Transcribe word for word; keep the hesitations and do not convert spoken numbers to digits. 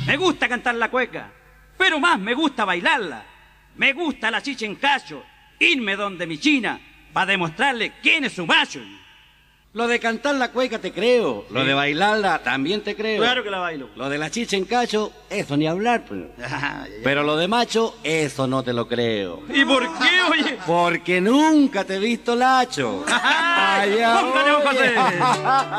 Me gusta cantar la cueca, pero más me gusta bailarla. Me gusta la chicha en cacho, irme donde mi china, para demostrarle quién es su macho. Lo de cantar la cueca te creo, lo Sí. de bailarla también te creo. Claro que la bailo. Lo de la chicha en cacho, eso ni hablar, pues. Pero lo de macho, eso no te lo creo. ¿Y por qué, oye? Porque nunca te he visto lacho. ¡Ay! Ay, ¡Póngale un oye. José!